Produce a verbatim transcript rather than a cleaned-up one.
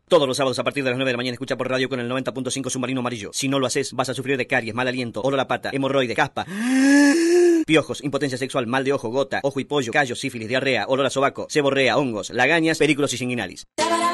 Todos los sábados a partir de las nueve de la mañana escucha por radio con el noventa punto cinco Submarino Amarillo. Si no lo haces, vas a sufrir de caries, mal aliento, olor a pata, hemorroide, caspa, piojos, impotencia sexual, mal de ojo, gota, ojo y pollo, callos, sífilis, diarrea, olor a sobaco, seborrea, hongos, lagañas, perículos y sanguinales.